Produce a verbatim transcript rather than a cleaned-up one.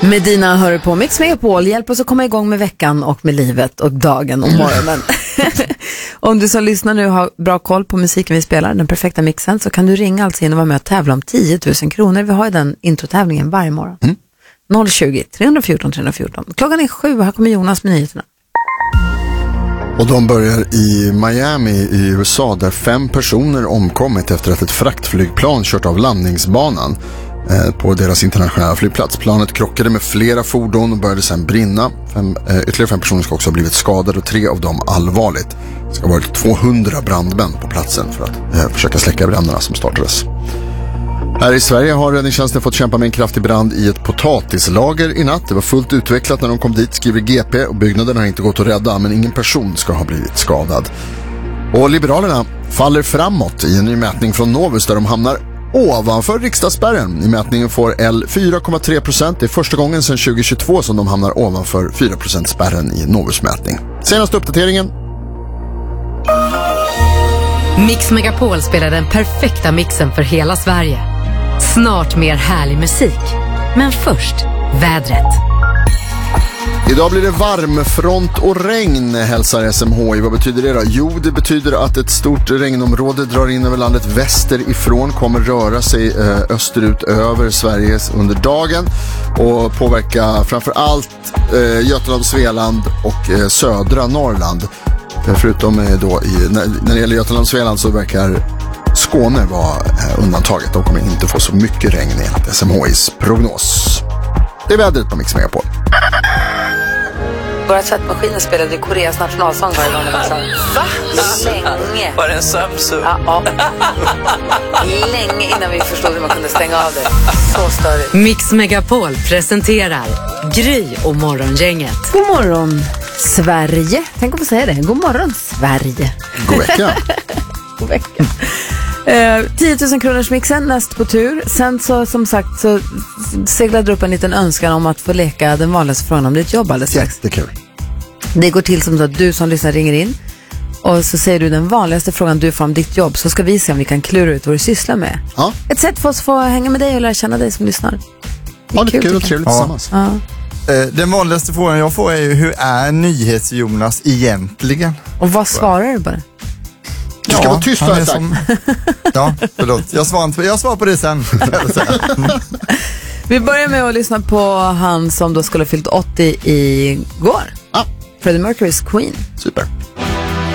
Medina hör på Mix Megapol. Hjälp oss att komma igång med veckan och med livet och dagen och morgonen. Om du som lyssnar nu har bra koll på musiken vi spelar, den perfekta mixen, så kan du ringa alltså in och vara med och tävla om tio tusen kronor. Vi har ju den introtävlingen varje morgon. Mm. noll tjugo, tre fjorton, tre fjorton. Klockan är sju och här kommer Jonas med nyheterna. Och de börjar i Miami i U S A där fem personer omkommit efter att ett fraktflygplan kört av landningsbanan på deras internationella flygplats. Planet krockade med flera fordon och började sedan brinna. Fem, eh, ytterligare fem personer ska också ha blivit skadade och tre av dem allvarligt. Det ska ha varit tvåhundra brandmän på platsen för att eh, försöka släcka bränderna som startades. Här i Sverige har räddningstjänsten fått kämpa med en kraftig brand i ett potatislager i natt. Det var fullt utvecklat när de kom dit, skriver G P, och byggnaden har inte gått att rädda, men ingen person ska ha blivit skadad. Och Liberalerna faller framåt i en ny mätning från Novus där de hamnar ovanför riksdagsspärren. I mätningen får L fyra komma tre procent. Det är första gången sedan tjugo tjugotvå som de hamnar ovanför fyra procent-spärren i Novus-mätning. Senaste uppdateringen. Mix Megapol spelar den perfekta mixen för hela Sverige. Snart mer härlig musik. Men först, vädret. Idag blir det varmfront och regn, hälsar S M H I. Vad betyder det då? Jo, det betyder att ett stort regnområde drar in över landet västerifrån, kommer röra sig eh, österut över Sverige under dagen och påverka framförallt eh, Götaland, Svealand och eh, södra Norrland. Eh, förutom eh, då i, när, när det gäller Götaland och Svealand så verkar Skåne vara eh, undantaget. De kommer inte få så mycket regn enligt S M H I:s prognos. Det är vädret på Mix Megapol. Våra tvättmaskiner spelade i Koreas nationalsång varje gång. Va? Länge. Var det en sömsug? Ja, ja. Länge innan vi förstod hur man kunde stänga av det. Så störigt. Mix Megapol presenterar Gry och morgongänget. God morgon, Sverige. Tänk om jag säger det. God morgon, Sverige. God vecka. God vecka. Uh, tio tusen kronors mixen näst på tur. Sen så som sagt så seglade upp en liten önskan om att få leka den vanligaste frågan om ditt jobb alldeles strax. Jättekul. Det går till som så att du som lyssnar ringer in och så säger du den vanligaste frågan du får om ditt jobb, så ska vi se om vi kan klura ut vad du sysslar med. Ja. Ett sätt för oss att få hänga med dig och lära känna dig som lyssnar. Ja, det är kul och trevligt tillsammans. Ja. Den vanligaste frågan jag får är ju, hur är NyhetsJonas egentligen? Och vad svarar du bara? Du ska ja, vara tyst här, som... Ja, förlåt. Jag svarar, jag svarar på det sen. Vi börjar med att lyssna på han som då skulle ha fyllt åttio igår. Ja. Freddie Mercurys Queen. Super.